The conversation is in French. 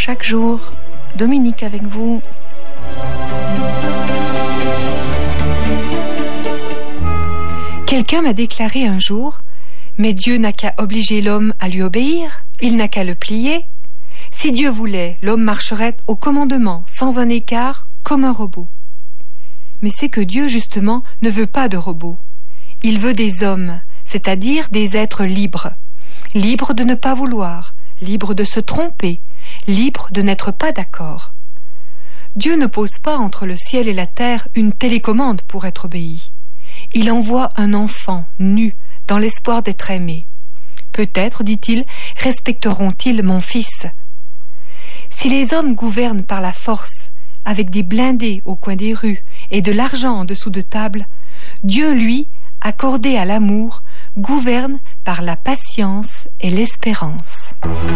chaque jour. Dominique avec vous. Quelqu'un m'a déclaré un jour: mais Dieu n'a qu'à obliger l'homme à lui obéir, il n'a qu'à le plier. Si Dieu voulait, l'homme marcherait au commandement, sans un écart, comme un robot. Mais c'est que Dieu, justement, ne veut pas de robots. Il veut des hommes, c'est-à-dire des êtres libres. Libres de ne pas vouloir, libres de se tromper, libres de n'être pas d'accord. Dieu ne pose pas entre le ciel et la terre une télécommande pour être obéi. Il envoie un enfant nu dans l'espoir d'être aimé. Peut-être, dit-il, respecteront-ils mon fils. Si les hommes gouvernent par la force, avec des blindés au coin des rues et de l'argent en dessous de table, Dieu, lui, accordé à l'amour, gouverne par la patience et l'espérance.